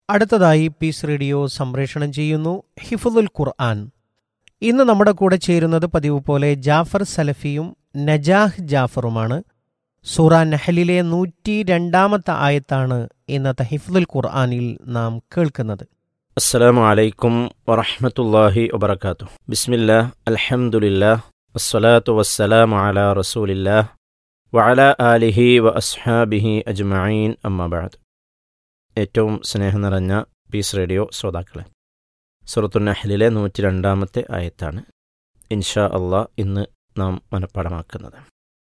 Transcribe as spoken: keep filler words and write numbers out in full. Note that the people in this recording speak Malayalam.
അടുത്തതായി പീസ് റേഡിയോ സംപ്രേഷണം ചെയ്യുന്നു ഹിഫ്ളുൽ ഖുർആൻ. ഇന്ന് നമ്മുടെ കൂടെ ചേരുന്നത് പതിവ് പോലെ ജാഫർ സലഫിയും നജാഹ് ജാഫറുമാണ്. സൂറ നഹലിലെ നൂറ്റി രണ്ടാമത്തെ ആയത്താണ് ഇന്നത്തെ ഹിഫ്ളുൽ ഖുർആനിൽ നാം കേൾക്കുന്നത്. അസ്സലാമു അലൈക്കും വറഹ്മത്തുള്ളാഹി വബറകാതുഹു. ബിസ്മില്ലാഹ് അൽഹംദുലില്ലാഹ് വസ്സലാത്തു വസ്സലാമു അലാ റസൂലില്ലാഹ് വഅലാ ആലിഹി വ അസ്ഹാബിഹി അജ്മഈൻ അമ്മാ ബഅദ്. ഏറ്റവും സ്നേഹം നിറഞ്ഞ പീസ് റേഡിയോ ശ്രോതാക്കളെ, സൂറത്തുൻ നഹ്ലിലെ നൂറ്റി രണ്ടാമത്തെ ആയത്താണ് ഇൻഷാ അള്ളാഹ് ഇന്ന് നാം മനഃപ്പാഠമാക്കുന്നത്.